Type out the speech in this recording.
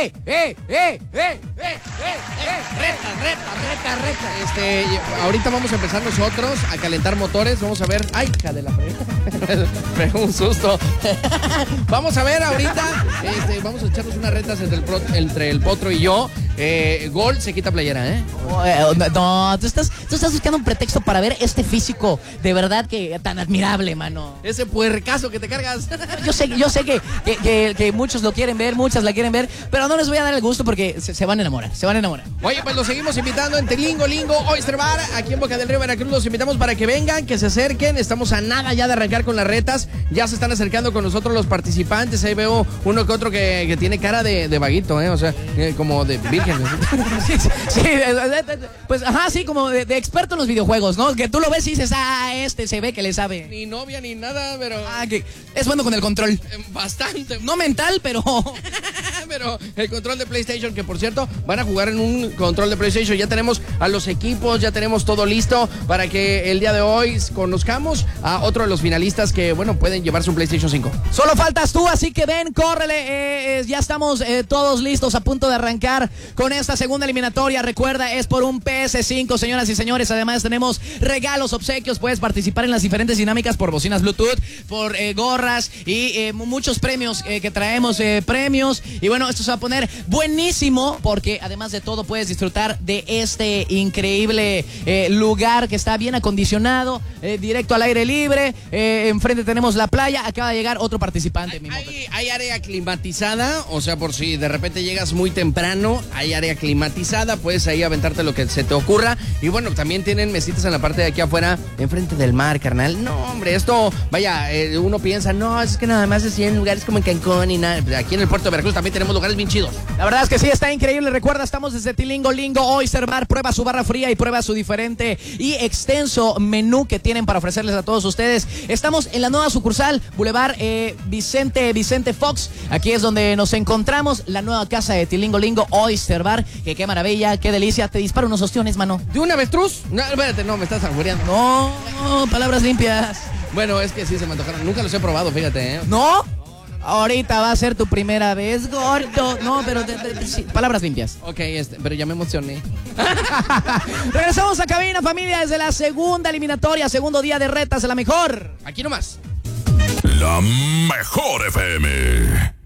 Reta. Ahorita vamos a empezar nosotros a calentar motores. Vamos a ver. ¡Ay, hija de la frega! Me dio un susto. Vamos a ver ahorita. Vamos a echarnos unas retas entre el Potro y yo. Gol se quita playera, ¿eh? No, tú estás buscando un pretexto para ver este físico de verdad que tan admirable, mano. Ese puercazo que te cargas. Yo sé que muchos lo quieren ver, muchas la quieren ver, pero no les voy a dar el gusto porque se van a enamorar, Oye, pues los seguimos invitando en Tilingo Lingo Oyster Bar, aquí en Boca del Río, Veracruz. Los invitamos para que vengan, que se acerquen. Estamos a nada ya de arrancar con las retas. Ya se están acercando con nosotros los participantes. Ahí veo uno que otro que tiene cara de vaguito, ¿eh? O sea, como de virgen. Sí, pues ajá, sí, como de experto en los videojuegos, ¿no? Que tú lo ves y dices, se ve que le sabe. Ni novia ni nada, pero... que es bueno con el control. Bastante. No mental, pero... Pero el control de PlayStation, que por cierto, van a jugar en un control de PlayStation. Ya tenemos a los equipos, ya tenemos todo listo para que el día de hoy conozcamos a otro de los finalistas que, bueno, pueden llevarse un PlayStation 5. Solo faltas tú, así que ven, córrele. Ya estamos todos listos, a punto de arrancar con esta segunda eliminatoria. Recuerda, es por un PS5, señoras y señores. Además tenemos regalos, obsequios. Puedes participar en las diferentes dinámicas por bocinas Bluetooth, por gorras y muchos premios que traemos, premios. Y bueno, esto se va a poner buenísimo porque además de todo puedes disfrutar de este increíble lugar que está bien acondicionado, directo al aire libre. Enfrente tenemos la playa. Acaba de llegar otro participante. Hay área climatizada, o sea, por si de repente llegas muy temprano, hay área climatizada, puedes ahí aventarte lo que se te ocurra. Y bueno, también tienen mesitas en la parte de aquí afuera, enfrente del mar, carnal. No, hombre, esto, vaya, uno piensa, no, es que nada más así en lugares como en Cancún y nada. Aquí en el puerto de Veracruz también tenemos lugares bien chidos. La verdad es que sí, está increíble. Recuerda, estamos desde Tilingo Lingo Oyster Bar. Prueba su barra fría y prueba su diferente y extenso menú que tienen para ofrecerles a todos ustedes. Estamos en la nueva sucursal, Boulevard Vicente Fox. Aquí es donde nos encontramos, la nueva casa de Tilingo Lingo Oyster Bar. Que qué maravilla, qué delicia. Te disparo unos ostiones, mano. ¿De un avestruz? No, espérate, no, me estás albureando. No, palabras limpias. Bueno, es que sí se me antojaron. Nunca los he probado, fíjate, ¿eh? ¿No? Ahorita va a ser tu primera vez, gordo. No, pero sí, palabras limpias. Ok, pero ya me emocioné. Regresamos a cabina, familia, desde la segunda eliminatoria, segundo día de retas, la mejor. Aquí nomás. La mejor FM.